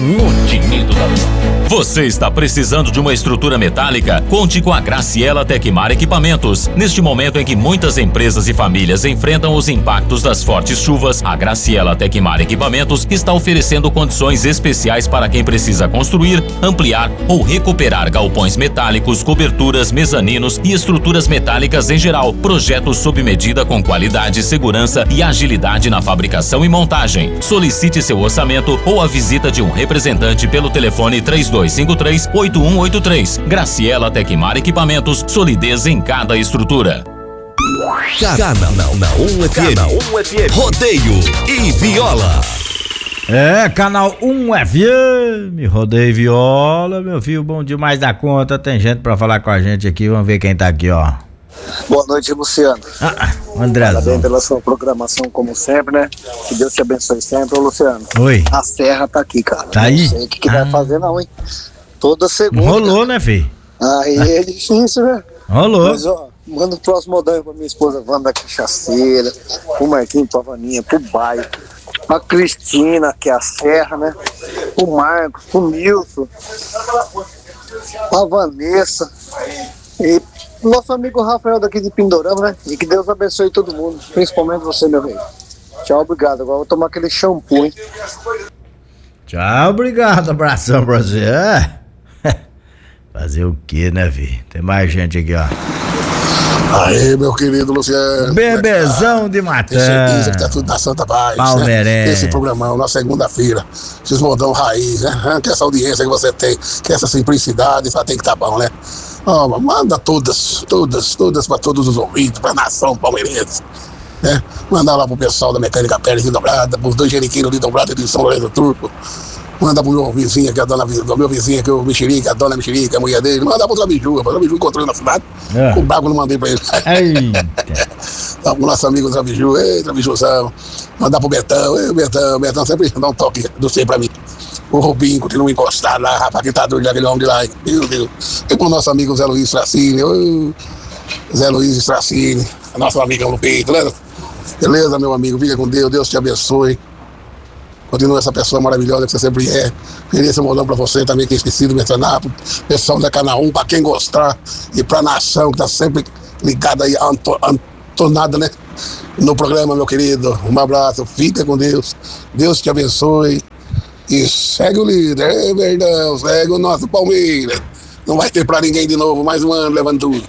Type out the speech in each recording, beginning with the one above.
no Tinindo da Você está precisando de uma estrutura metálica? Conte com a Graciela Tecmar Equipamentos. Neste momento em que muitas empresas e famílias enfrentam os impactos das fortes chuvas, a Graciela Tecmar Equipamentos está oferecendo condições especiais para quem precisa construir, ampliar ou recuperar galpões metálicos, coberturas, mezaninos e estruturas metálicas em geral. Projetos sob medida com qualidade, segurança e agilidade na fabricação e montagem. Solicite seu orçamento ou a visita de um representante pelo telefone 3253-8183. Graciela Tecmar Equipamentos, solidez em cada estrutura. Canal 1 FM, Rodeio e Viola. Canal 1 FM, Rodeio e Viola, meu filho, bom demais da conta. Tem gente pra falar com a gente aqui, vamos ver quem tá aqui, ó. Boa noite, Luciano. Andrezão. Parabéns pela sua programação, como sempre, né? Que Deus te abençoe sempre. Ô, Luciano. Oi. A Serra tá aqui, cara. Tá aí? Não sei o que vai fazer, não, hein? Toda segunda. Rolou, né, filho? Aí é difícil, né? Rolou. Mas, ó, manda o próximo modelo pra minha esposa Wanda Cachaceira, pro Marquinhos, pra Vaninha, pro Baio, pra Cristina, que é a Serra, né? Pro Marcos, pro Nilson, pra Vanessa e nosso amigo Rafael daqui de Pindorama, né? E que Deus abençoe todo mundo, principalmente você, meu rei. Tchau, obrigado. Agora vou tomar aquele shampoo, hein? Tchau, obrigado. Abração pra você. Fazer o que, né, vi? Tem mais gente aqui, ó. Aí, meu querido Luciano. Bebezão de Matão. Tem certeza que tá tudo na Santa Paz, Palmeirense. né? Esse programão, na segunda-feira, esses modão raiz, né? Que essa audiência que você tem, que essa simplicidade, só tem que tá bom, né? Oh, manda todas para todos os ouvintes, pra nação palmeirense, né? Mandar lá pro pessoal da Mecânica Pérez de Dobrada, pros dois Jeriqueiros de Dobrada de São Lourenço do Turco. Manda pro meu vizinho, que é a dona, do meu vizinho, que é o Mexerica, a dona Mexerica, a mulher dele. Manda pro Zabiju, o Zabiju encontrou na cidade. Com o bago não mandei pra ele. Tá pro nosso amigo Zabiju, ei, Zabijuzão. Mandar pro Betão, ei, Betão sempre dá um toque do C pra mim. O Robinho continua encostado lá, rapaz, que tá doido daquele homem de lá. Meu Deus. E pro nosso amigo Zé Luiz Stracini, Zé Luiz Stracini, nosso amigão no peito, né? Beleza, meu amigo, fica com Deus, Deus te abençoe. Continua essa pessoa maravilhosa que você sempre é. Queria esse modão pra você também, que esqueci de mencionar. Pro pessoal da Canal 1, pra quem gostar. E pra nação, que tá sempre ligada aí, antonada, né? No programa, meu querido. Um abraço, fica com Deus. Deus te abençoe. E segue o líder, Verdão, segue o nosso Palmeiras. Não vai ter pra ninguém de novo, mais um ano levando tudo.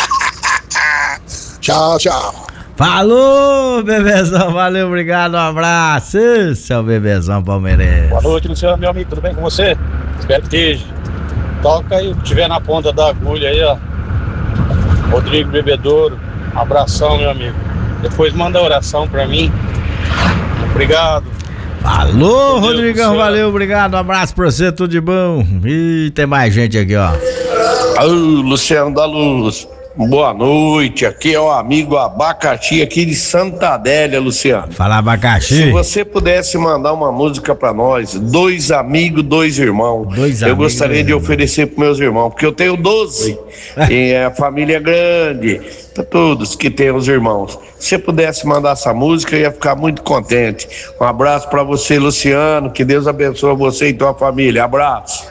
Tchau, tchau. Falou, Bebezão, valeu, obrigado, um abraço, seu Bebezão palmeirense. Boa noite, Luciano, meu amigo, tudo bem com você? Espero que esteja. Toca aí o que tiver na ponta da agulha aí, ó. Rodrigo Bebedouro, abração, meu amigo. Depois manda oração pra mim. Obrigado. Falou, Rodrigão, valeu, obrigado, um abraço pra você, tudo de bom. E tem mais gente aqui, ó. Alô, Luciano da Luz. Boa noite, aqui é o amigo Abacaxi aqui de Santa Adélia, Luciano. Fala, Abacaxi. Se você pudesse mandar uma música pra nós, dois amigos, dois irmãos, eu gostaria de oferecer pros meus irmãos, porque eu tenho 12 e a família é grande, pra todos que têm os irmãos. Se você pudesse mandar essa música, eu ia ficar muito contente. Um abraço pra você, Luciano, que Deus abençoe você e tua família. Abraço.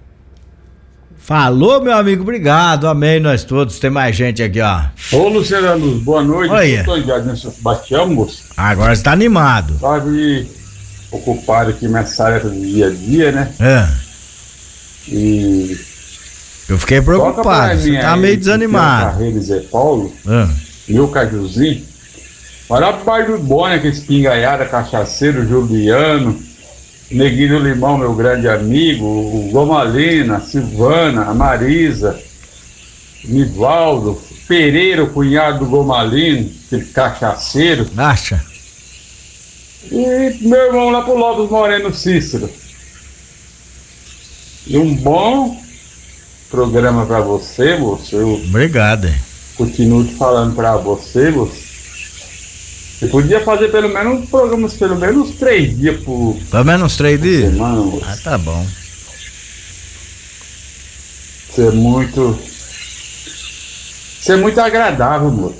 Falou, meu amigo, obrigado, amém, nós todos, tem mais gente aqui, ó. Ô, Luciano, boa noite. Oi. Eu tô ligado nessa Sebastião, moço. Agora você tá animado. Sabe, ocupado aqui nessa área do dia a dia, né? E... eu fiquei preocupado, você tá meio desanimado. Carreira Zé Paulo, meu cajuzinho. Olha o pai do bom, né, que espingaiada, cachaceiro, Juliano, Neguinho Limão, meu grande amigo, o Gomalina, a Silvana, a Marisa, Nivaldo, Pereira, o cunhado do Gomalino, aquele cachaceiro. Acha? E meu irmão lá pro Lopes Moreno Cícero. E um bom programa pra você, moço. Obrigado. Continuo te falando pra você, moço. Você podia fazer pelo menos programas, pelo menos 3 dias por... Pelo menos 3 dias? Semana, moço. Tá bom. Você é muito agradável, moço.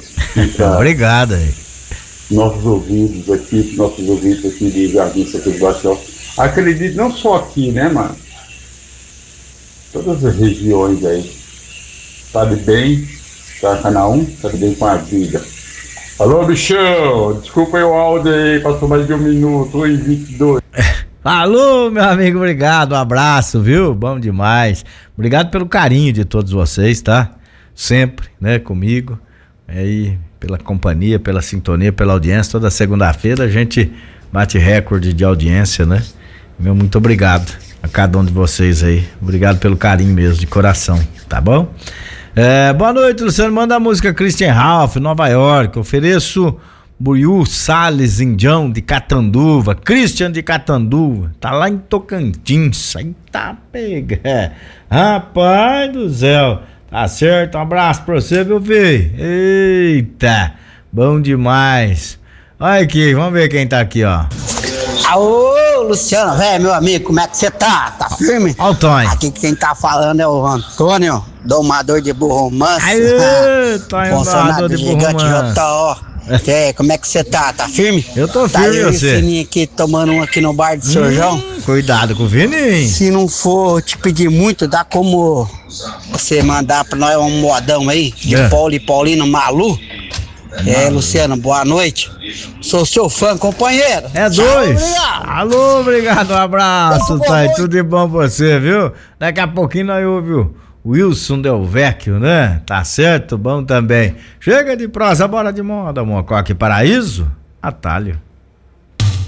Obrigado aí. Nossos ouvidos aqui de Jardim Santa de Baixão. Acredito, não só aqui, né, mano? Todas as regiões aí. Sabe bem, tá canal 1, sabe bem com a vida. Alô, bichão, desculpa aí o áudio aí, passou mais de 1 minuto, 1:22. Alô, meu amigo, obrigado, um abraço, viu? Bom demais. Obrigado pelo carinho de todos vocês, tá? Sempre, né, comigo. Aí, pela companhia, pela sintonia, pela audiência. Toda segunda-feira a gente bate recorde de audiência, né? Meu muito obrigado a cada um de vocês aí. Obrigado pelo carinho mesmo, de coração, tá bom? Boa noite, Luciano. Manda a música Christian Ralph, Nova York. Ofereço Buiú Salles, Indião de Catanduva. Christian de Catanduva. Tá lá em Tocantins. Aí tá pega. Rapaz do céu. Tá certo? Um abraço pra você, meu filho. Eita. Bom demais. Olha aqui, vamos ver quem tá aqui, ó. Alô, Luciano, velho, meu amigo, como é que você tá? Tá firme? Ó o Tonho. Aqui quem tá falando é o Antônio, domador de burro manso. Aê, Tonho, domador de burro manso. Como é que você tá? Tá firme? Eu tô firme, tá você. Tá eu e o aqui tomando um aqui no bar do Sr. João. Cuidado com o Vininho. Se não for te pedir muito, dá como você mandar pra nós um modão aí, de Paulo e Paulino Malu. Luciano, boa noite. Sou seu fã, companheiro. É dois. Alô, obrigado, um abraço, Thay. Tudo de bom pra você, viu? Daqui a pouquinho nós ouvimos o Wilson Del Vecchio, né? Tá certo? Bom também. Chega de prosa, bora de moda, Mocoque Paraíso, Atalho.